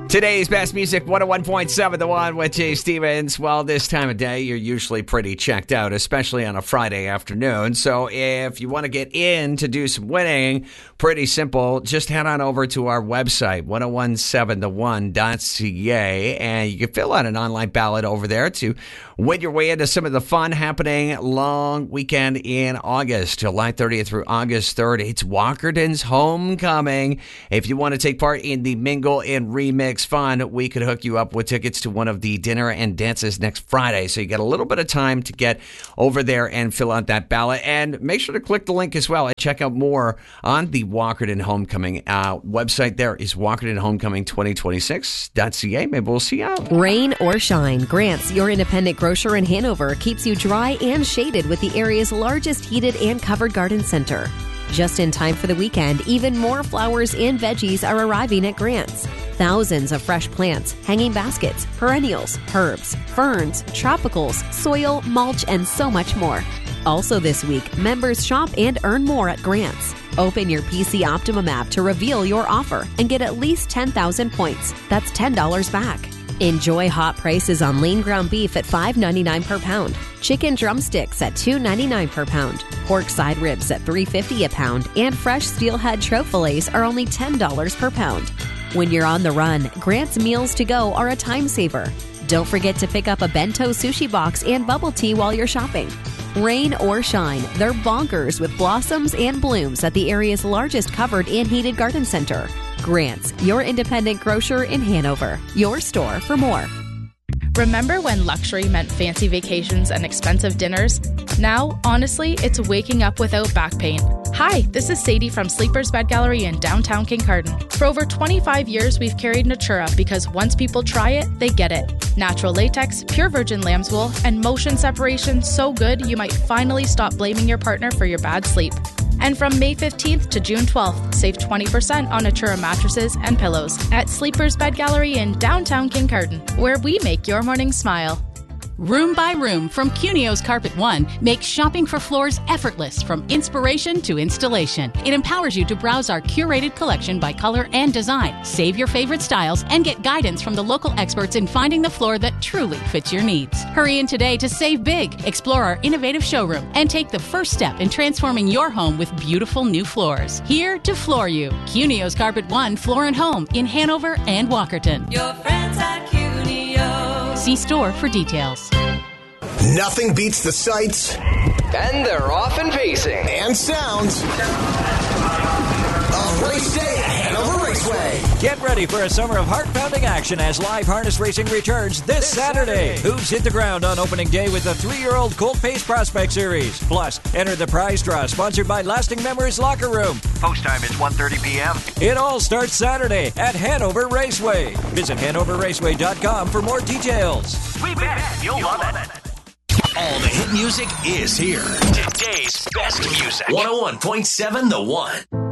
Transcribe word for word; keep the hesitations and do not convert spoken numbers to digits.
Today's best music, one oh one point seven, The One with Jay Stevens. Well, this time of day, you're usually pretty checked out, especially on a Friday afternoon. So if you want to get in to do some winning, pretty simple. Just head on over to our website, ten seventeen the one dot c a, and you can fill out an online ballot over there to win your way into some of the fun happening long weekend in August, July thirtieth through August third. It's Walkerton's homecoming. If you want to take part in the Mingle and Remix fun, we could hook you up with tickets to one of the dinner and dances next Friday. So you got a little bit of time to get over there and fill out that ballot. And make sure to click the link as well and check out more on the Walkerton Homecoming uh, website. There is Walkerton Homecoming twenty twenty-six dot c a. Maybe we'll see you out. Rain or shine, Grant's, your independent grocer in Hanover, keeps you dry and shaded with the area's largest heated and covered garden center. Just in time for the weekend, even more flowers and veggies are arriving at Grant's. Thousands of fresh plants, hanging baskets, perennials, herbs, ferns, tropicals, soil, mulch, and so much more. Also this week, members shop and earn more at Grant's. Open your P C Optimum app to reveal your offer and get at least ten thousand points. That's ten dollars back. Enjoy hot prices on lean ground beef at five ninety-nine per pound, chicken drumsticks at two ninety-nine per pound, pork side ribs at three fifty a pound, and fresh steelhead trout fillets are only ten dollars per pound. When you're on the run, Grant's Meals to Go are a time saver. Don't forget to pick up a bento sushi box and bubble tea while you're shopping. Rain or shine, they're bonkers with blossoms and blooms at the area's largest covered and heated garden center. Grant's, your independent grocer in Hanover. Your store for more. Remember when luxury meant fancy vacations and expensive dinners? Now, honestly, it's waking up without back pain. Hi, this is Sadie from Sleepers Bed Gallery in downtown Kincardine. For over twenty-five years, we've carried Natura because once people try it, they get it. Natural latex, pure virgin lamb's wool, and motion separation so good you might finally stop blaming your partner for your bad sleep. And from May fifteenth to June twelfth, save twenty percent on Natura mattresses and pillows at Sleepers Bed Gallery in downtown Kincardine, where we make your morning smile. Room by Room from Cunio's Carpet One makes shopping for floors effortless from inspiration to installation. It empowers you to browse our curated collection by color and design, save your favorite styles, and get guidance from the local experts in finding the floor that truly fits your needs. Hurry in today to save big, explore our innovative showroom, and take the first step in transforming your home with beautiful new floors. Here to floor you. Cunio's Carpet One Floor and Home in Hanover and Walkerton. Your friends at Cunio. See store for details. Nothing beats the sights. And they're off and pacing. And sounds of race day at Hanover Raceway. Get ready for a summer of heart-pounding action as live harness racing returns this, this Saturday. Saturday. Hooves hit the ground on opening day with the three-year-old Colt Pace Prospect Series. Plus, enter the prize draw sponsored by Lasting Memories Locker Room. Post time is one thirty p.m. It all starts Saturday at Hanover Raceway. Visit hanover raceway dot com for more details. We bet you'll, you'll love, love it. it. All the hit music is here. Today's best music. one oh one point seven The One.